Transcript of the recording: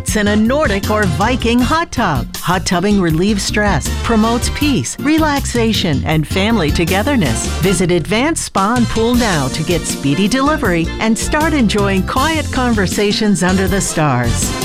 nights in a Nordic or Viking hot tub. Hot tubbing relieves stress, promotes peace, relaxation, and family togetherness. Visit Advanced Spa and Pool now to get speedy delivery and start enjoying quiet conversations under the stars.